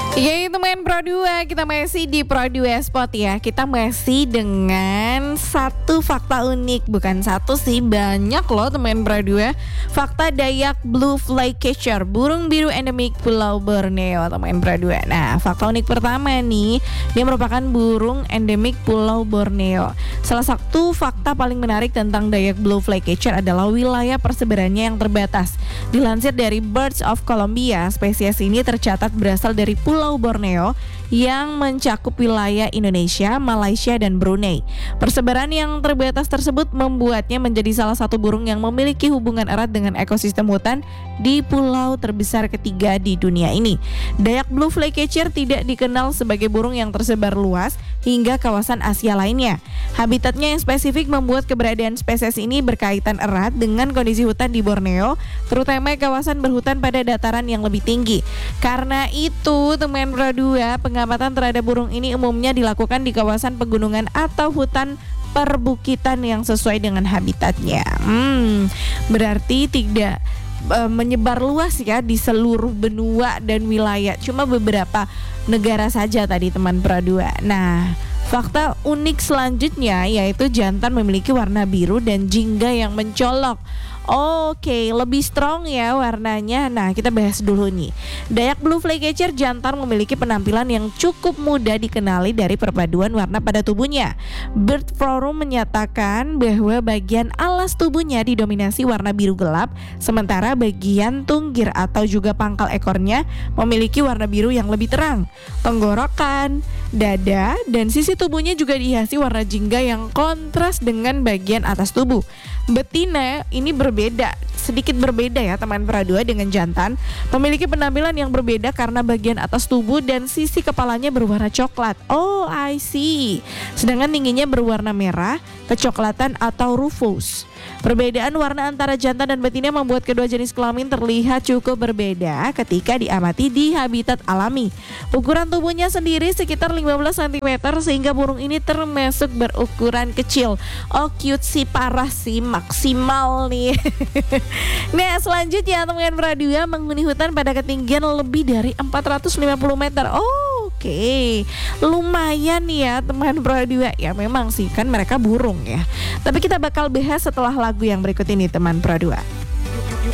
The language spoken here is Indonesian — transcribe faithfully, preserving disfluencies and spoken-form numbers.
Oke teman Pro dua, kita masih di Pro dua Spot ya. Kita masih dengan satu fakta unik. Bukan satu sih, banyak loh teman Pro dua. Fakta Dayak Blue Flycatcher, burung biru endemik Pulau Borneo teman Pro dua. Nah, fakta unik pertama nih, dia merupakan burung endemik Pulau Borneo. Salah satu fakta paling menarik tentang Dayak Blue Flycatcher adalah wilayah persebarannya yang terbatas. Dilansir dari Birds of Colombia, spesies ini tercatat berasal dari Pulau Borneo yang mencakup wilayah Indonesia, Malaysia, dan Brunei. Persebaran yang terbatas tersebut membuatnya menjadi salah satu burung yang memiliki hubungan erat dengan ekosistem hutan di pulau terbesar ketiga di dunia ini. Dayak Blue Flycatcher tidak dikenal sebagai burung yang tersebar luas hingga kawasan Asia lainnya. Habitatnya yang spesifik membuat keberadaan spesies ini berkaitan erat dengan kondisi hutan di Borneo, terutama kawasan berhutan pada dataran yang lebih tinggi. Karena itu, teman Pro dua, pengamatan terhadap burung ini umumnya dilakukan di kawasan pegunungan atau hutan perbukitan yang sesuai dengan habitatnya. Hmm, berarti tidak e, menyebar luas ya di seluruh benua dan wilayah. Cuma beberapa negara saja tadi teman Pro dua. Nah, fakta unik selanjutnya yaitu jantan memiliki warna biru dan jingga yang mencolok. Oke, lebih strong ya warnanya. Nah, kita bahas dulu nih. Dayak Blue Flycatcher jantan memiliki penampilan yang cukup mudah dikenali dari perpaduan warna pada tubuhnya. Bird Forum menyatakan bahwa bagian alas tubuhnya didominasi warna biru gelap, sementara bagian tunggir atau juga pangkal ekornya memiliki warna biru yang lebih terang. Tenggorokan, dada, dan sisi tubuhnya juga dihiasi warna jingga yang kontras dengan bagian atas tubuh. Betina ini berbeda, sedikit berbeda ya teman Pro dua dengan jantan, memiliki penampilan yang berbeda karena bagian atas tubuh dan sisi kepalanya berwarna coklat. Oh, I see. Sedangkan tingginya berwarna merah, kecoklatan atau rufous. Perbedaan warna antara jantan dan betina membuat kedua jenis kelamin terlihat cukup berbeda ketika diamati di habitat alami. Ukuran tubuhnya sendiri sekitar lima belas sentimeter sehingga burung ini termasuk berukuran kecil. Oh, cute sih, parah sih, maksimal nih. Nah, selanjutnya teman Pro dua, menghuni hutan pada ketinggian lebih dari empat ratus lima puluh meter. Oh, oke, okay. Lumayan ya teman Pro dua. Ya memang sih kan mereka burung ya. Tapi kita bakal bahas setelah lagu yang berikut ini teman Pro dua.